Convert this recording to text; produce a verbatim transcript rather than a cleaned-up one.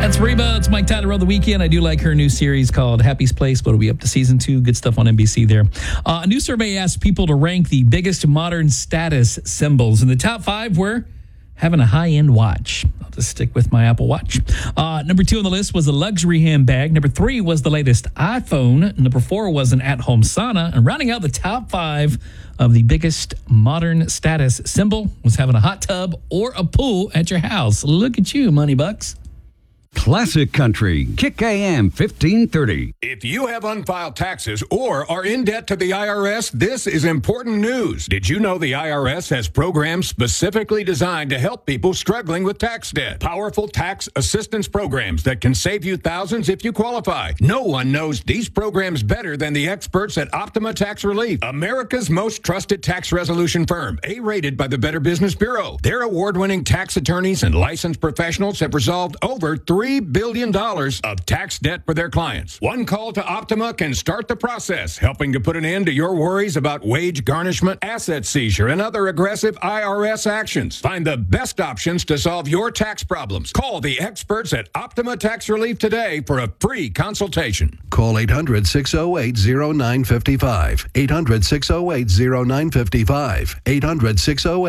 That's Reba. It's Mike Tyler on the weekend. I do like her new series called Happy's Place, but it'll be up to season two. Good stuff on N B C there. Uh, a new survey asked people to rank the biggest modern status symbols. And the top five were having a high-end watch. I'll just stick with my Apple Watch. Uh, number two on the list was a luxury handbag. Number three was the latest iPhone. Number four was an at-home sauna. And rounding out the top five of the biggest modern status symbol was having a hot tub or a pool at your house. Look at you, money bucks. Classic Country, Kick A M fifteen thirty. If you have unfiled taxes or are in debt to the I R S, this is important news. Did you know the I R S has programs specifically designed to help people struggling with tax debt? Powerful tax assistance programs that can save you thousands if you qualify. No one knows these programs better than the experts at Optima Tax Relief, America's most trusted tax resolution firm, A-rated by the Better Business Bureau. Their award-winning tax attorneys and licensed professionals have resolved over three billion dollars of tax debt for their clients. One call to Optima can start the process, helping to put an end to your worries about wage garnishment, asset seizure, and other aggressive I R S actions. Find the best options to solve your tax problems. Call the experts at Optima Tax Relief today for a free consultation. Call eight hundred, six oh eight, oh nine five five. eight hundred, six oh eight, oh nine five five. eight hundred, six oh eight